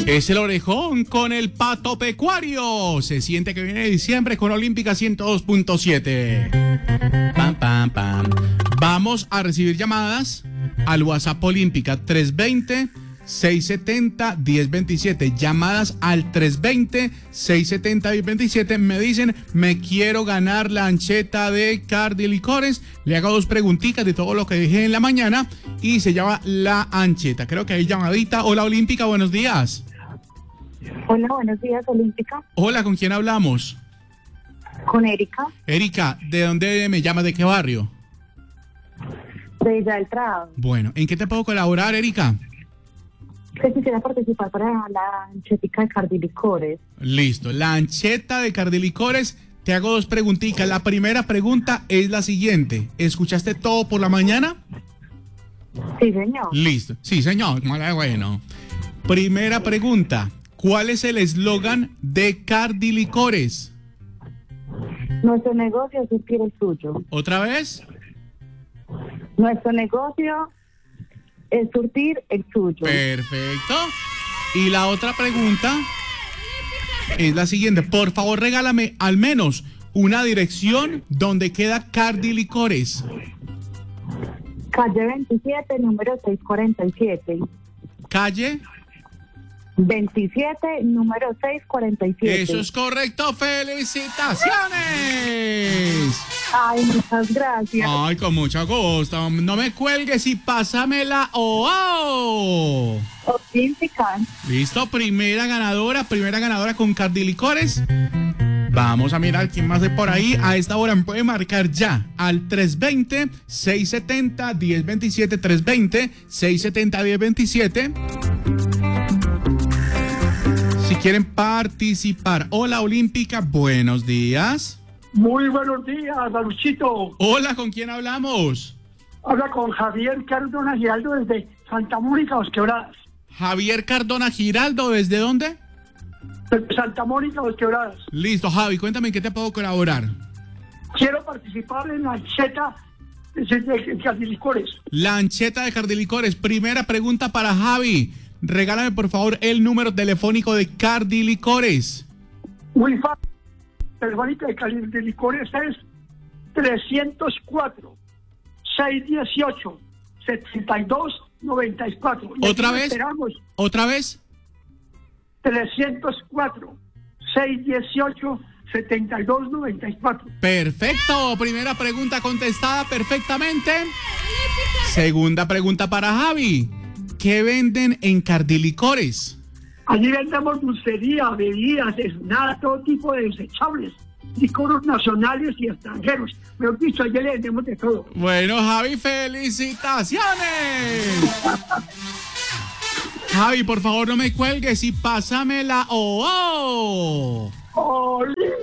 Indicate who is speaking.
Speaker 1: Es el Orejón con el Pato Pecuario. Se siente que viene diciembre con Olímpica 102.7. Pam, pam, pam. Vamos a recibir llamadas al WhatsApp Olímpica 320-670-1027. Llamadas al 320-670-1027. Me dicen, me quiero ganar la ancheta de Cardi Licores. Le hago dos preguntitas de todo lo que dije en la mañana y se llama la ancheta. Creo que hay llamadita. Hola Olímpica, buenos días.
Speaker 2: Hola, buenos días, Olímpica.
Speaker 1: Hola, ¿con quién hablamos?
Speaker 2: Con Erika,
Speaker 1: Erika, ¿de dónde me llamas? ¿De qué barrio?
Speaker 2: de Villa del Prado.
Speaker 1: Bueno, ¿en qué te puedo colaborar, Erika?
Speaker 2: Que quisiera participar para la anchetica de Cardi Licores.
Speaker 1: Listo, la ancheta de Cardi Licores. Te hago dos preguntitas. La primera pregunta es la siguiente. ¿Escuchaste todo por la mañana?
Speaker 2: Sí, señor.
Speaker 1: Listo. Sí, señor. Bueno. Primera pregunta. ¿Cuál es el eslogan de Cardi Licores?
Speaker 2: Nuestro negocio es surtir el suyo.
Speaker 1: ¿Otra vez?
Speaker 2: Nuestro negocio es surtir el suyo.
Speaker 1: Perfecto. Y la otra pregunta es la siguiente. Por favor, regálame al menos una dirección donde queda Cardi Licores.
Speaker 2: Calle 27, número 647.
Speaker 1: Calle
Speaker 2: 27, número 647.
Speaker 1: Eso es correcto. ¡Felicitaciones!
Speaker 2: Ay, muchas gracias.
Speaker 1: Ay, con mucho gusto. No me cuelgues y pásamela. ¡Oh!
Speaker 2: Olímpica.
Speaker 1: Listo, primera ganadora con Cardi Licores. Vamos a mirar quién más hay por ahí. A esta hora me puede marcar ya al 320-670-1027. 320-670-1027. Si quieren participar. Hola Olímpica, buenos días.
Speaker 3: Muy buenos días, Daluchito.
Speaker 1: Hola, ¿con quién hablamos?
Speaker 3: Habla con Javier Cardona Giraldo desde Santa Mónica, Los Quebradas.
Speaker 1: Javier Cardona Giraldo, ¿desde dónde?
Speaker 3: Desde Santa Mónica, Los Quebradas.
Speaker 1: Listo, Javi, cuéntame en qué te puedo colaborar.
Speaker 3: Quiero participar en la ancheta de Cardi Licores.
Speaker 1: La ancheta de Cardi Licores. Primera pregunta para Javi. Regálame, por favor, el número telefónico de Cardi Licores.
Speaker 3: Muy fácil. Telefónica de Cardi Licores es 304-618-7294.
Speaker 1: ¿Otra vez?
Speaker 3: Esperamos.
Speaker 1: ¿Otra vez?
Speaker 3: 304-618-7294.
Speaker 1: Perfecto. Primera pregunta contestada perfectamente. Segunda pregunta para Javi. ¿Qué venden en Cardi Licores?
Speaker 3: Allí vendemos dulcería, bebidas, snacks, todo tipo de desechables, licores nacionales y extranjeros. Mejor dicho, allí le vendemos de todo.
Speaker 1: Bueno, Javi, felicitaciones. Javi, por favor, no me cuelgues y pásamela. ¡Oh!
Speaker 3: ¡Olímpica!